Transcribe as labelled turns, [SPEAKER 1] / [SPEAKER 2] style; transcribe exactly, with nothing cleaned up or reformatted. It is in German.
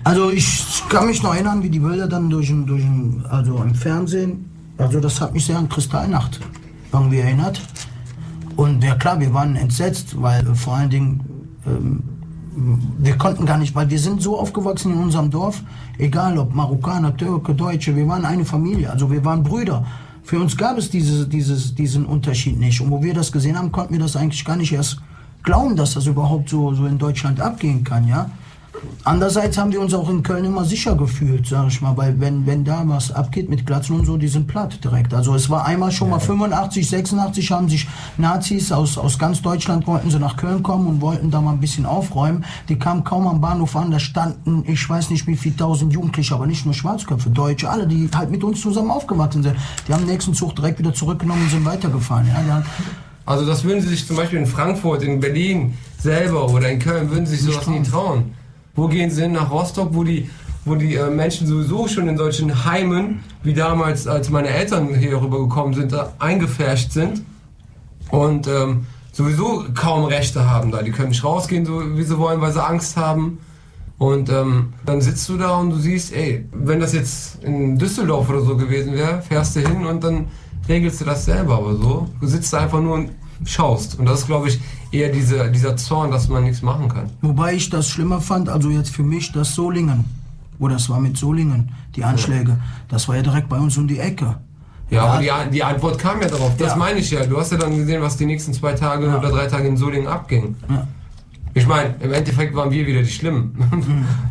[SPEAKER 1] Also ich kann mich noch erinnern, wie die Bilder dann durch, durch also im Fernsehen, also das hat mich sehr an Kristallnacht irgendwie erinnert. Und ja klar, wir waren entsetzt, weil äh, vor allen Dingen ähm, wir konnten gar nicht, weil wir sind so aufgewachsen in unserem Dorf, egal ob Marokkaner, Türke, Deutsche, wir waren eine Familie, also wir waren Brüder. Für uns gab es dieses, dieses, diesen Unterschied nicht. Und wo wir das gesehen haben, konnten wir das eigentlich gar nicht erst glauben, dass das überhaupt so, so in Deutschland abgehen kann, ja. Andererseits haben wir uns auch in Köln immer sicher gefühlt, sag ich mal, weil wenn, wenn da was abgeht mit Glatzen und so, die sind platt direkt. Also es war einmal schon mal fünfundachtzig, sechsundachtzig haben sich Nazis aus, aus ganz Deutschland, wollten sie nach Köln kommen und wollten da mal ein bisschen aufräumen. Die kamen kaum am Bahnhof an, da standen, ich weiß nicht wie viele tausend Jugendliche, aber nicht nur Schwarzköpfe, Deutsche, alle, die halt mit uns zusammen aufgewachsen sind. Die haben den nächsten Zug direkt wieder zurückgenommen und sind weitergefahren. Ja, ja.
[SPEAKER 2] Also das würden sie sich zum Beispiel in Frankfurt, in Berlin selber oder in Köln, würden sie sich sowas nie trauen. Wo gehen sie hin? Nach Rostock, wo die, wo die äh, Menschen sowieso schon in solchen Heimen, wie damals, als meine Eltern hier rübergekommen sind, da eingefärscht sind und ähm, sowieso kaum Rechte haben da. Die können nicht rausgehen, so wie sie wollen, weil sie Angst haben. Und ähm, dann sitzt du da und du siehst, ey, wenn das jetzt in Düsseldorf oder so gewesen wäre, fährst du hin und dann regelst du das selber. Aber so, du sitzt da einfach nur und schaust. Und das ist, glaube ich, eher diese, dieser Zorn, dass man nichts machen kann.
[SPEAKER 1] Wobei ich das schlimmer fand, also jetzt für mich, das Solingen, wo das war mit Solingen, die Anschläge, ja. Das war ja direkt bei uns um die Ecke.
[SPEAKER 2] Ja, ja, aber die, die Antwort kam ja darauf, das
[SPEAKER 1] ja.
[SPEAKER 2] meine ich ja. Du hast ja dann gesehen, was die nächsten zwei Tage ja. oder drei Tage in Solingen abging.
[SPEAKER 1] Ja.
[SPEAKER 2] Ich meine, im Endeffekt waren wir wieder die Schlimmen. Mhm.